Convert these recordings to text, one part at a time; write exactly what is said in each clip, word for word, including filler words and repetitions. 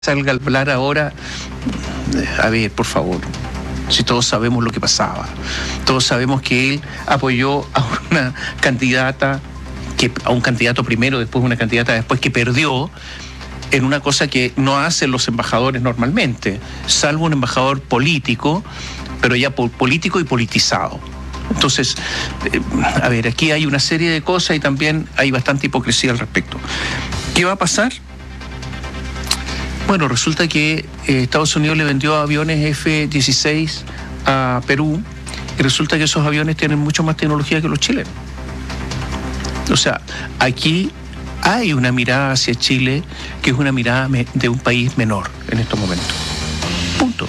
salga a hablar ahora, a ver, por favor, si todos sabemos lo que pasaba, todos sabemos que él apoyó a una candidata, que, a un candidato primero, después una candidata después que perdió, en una cosa que no hacen los embajadores normalmente, salvo un embajador político, pero ya político y politizado. Entonces, eh, a ver, aquí hay una serie de cosas y también hay bastante hipocresía al respecto. ¿Qué va a pasar? Bueno, resulta que eh, Estados Unidos le vendió aviones F dieciséis a Perú y resulta que esos aviones tienen mucho más tecnología que los chilenos. O sea, aquí hay una mirada hacia Chile que es una mirada de un país menor en estos momentos. Punto.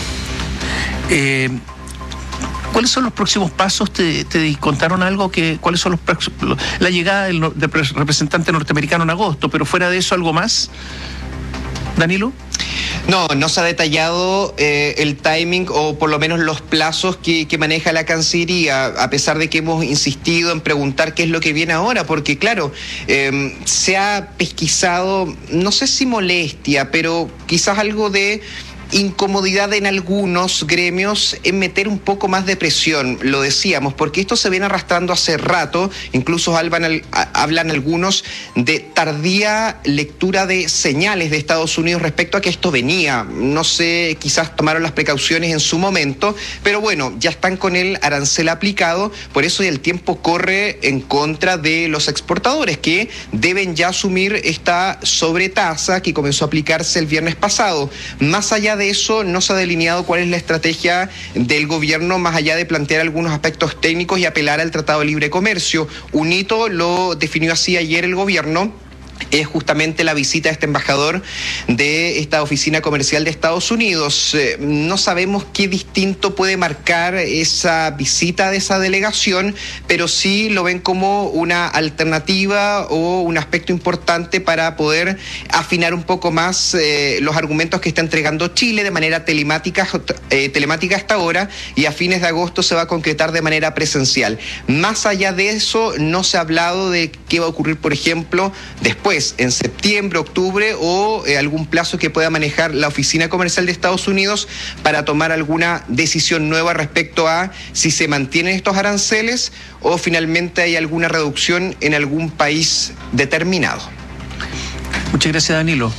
Eh, ¿Cuáles son los próximos pasos? ¿Te, te contaron algo? Que, ¿Cuáles son los próximos? La llegada del, del representante norteamericano en agosto, pero fuera de eso, ¿algo más? ¿Danilo? No, no se ha detallado eh, el timing o por lo menos los plazos que, que maneja la Cancillería, a pesar de que hemos insistido en preguntar qué es lo que viene ahora, porque claro, eh, se ha pesquisado, no sé si molestia, pero quizás algo de incomodidad en algunos gremios en meter un poco más de presión, lo decíamos, porque esto se viene arrastrando hace rato, incluso hablan, hablan algunos de tardía lectura de señales de Estados Unidos respecto a que esto venía, no sé, quizás tomaron las precauciones en su momento, pero bueno, ya están con el arancel aplicado, por eso el tiempo corre en contra de los exportadores que deben ya asumir esta sobretasa que comenzó a aplicarse el viernes pasado. Más allá de eso, no se ha delineado cuál es la estrategia del gobierno, más allá de plantear algunos aspectos técnicos y apelar al Tratado de Libre Comercio. Un hito lo definió así ayer el gobierno, es justamente la visita de este embajador de esta oficina comercial de Estados Unidos. Eh, no sabemos qué distinto puede marcar esa visita de esa delegación, pero sí lo ven como una alternativa o un aspecto importante para poder afinar un poco más eh, los argumentos que está entregando Chile de manera telemática, eh, telemática hasta ahora, y a fines de agosto se va a concretar de manera presencial. Más allá de eso, no se ha hablado de qué va a ocurrir, por ejemplo, después en septiembre, octubre o eh, algún plazo que pueda manejar la Oficina Comercial de Estados Unidos para tomar alguna decisión nueva respecto a si se mantienen estos aranceles o finalmente hay alguna reducción en algún país determinado. Muchas gracias, Danilo.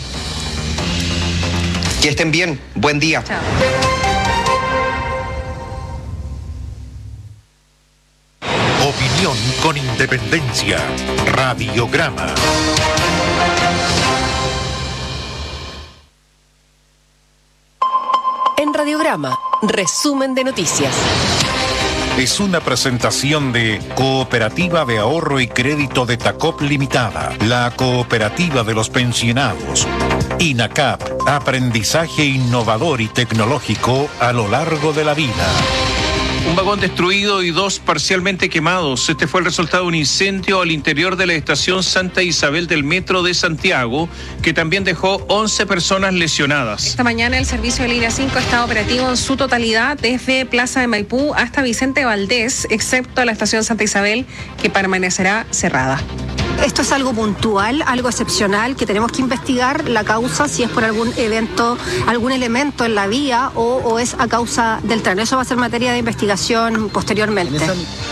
Que estén bien. Buen día. Chao. Opinión con independencia. Radiograma. En Radiograma, resumen de noticias. Es una presentación de Cooperativa de Ahorro y Crédito de Tacop Limitada, la cooperativa de los pensionados. INACAP, aprendizaje innovador y tecnológico a lo largo de la vida. Un vagón destruido y dos parcialmente quemados. Este fue el resultado de un incendio al interior de la estación Santa Isabel del Metro de Santiago, que también dejó once personas lesionadas. Esta mañana el servicio de Línea cinco está operativo en su totalidad desde Plaza de Maipú hasta Vicente Valdés, excepto la estación Santa Isabel, que permanecerá cerrada. Esto es algo puntual, algo excepcional, que tenemos que investigar la causa, si es por algún evento, algún elemento en la vía o, o es a causa del tren. Eso va a ser materia de investigación posteriormente.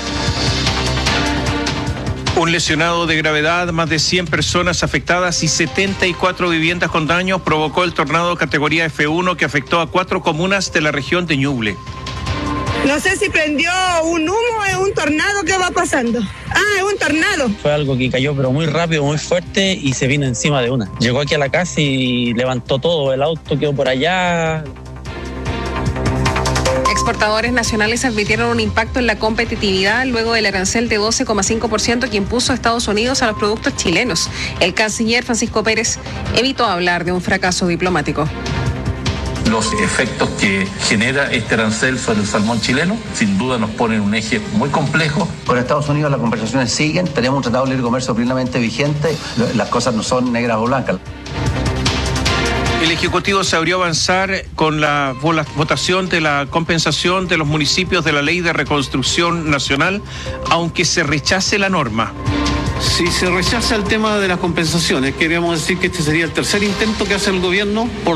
Un lesionado de gravedad, más de cien personas afectadas y setenta y cuatro viviendas con daños provocó el tornado categoría F uno que afectó a cuatro comunas de la región de Ñuble. No sé si prendió un humo, es un tornado, ¿qué va pasando? Ah, es un tornado. Fue algo que cayó pero muy rápido, muy fuerte y se vino encima de una. Llegó aquí a la casa y levantó todo, el auto quedó por allá. Exportadores nacionales advirtieron un impacto en la competitividad luego del arancel de doce coma cinco por ciento que impuso Estados Unidos a los productos chilenos. El canciller Francisco Pérez evitó hablar de un fracaso diplomático. Los efectos que genera este arancel sobre el salmón chileno, sin duda nos ponen un eje muy complejo. Con Estados Unidos las conversaciones siguen, tenemos un tratado de libre comercio plenamente vigente, las cosas no son negras o blancas. El Ejecutivo se abrió a avanzar con la votación de la compensación de los municipios de la Ley de Reconstrucción Nacional, aunque se rechace la norma. Si se rechaza el tema de las compensaciones, queríamos decir que este sería el tercer intento que hace el gobierno por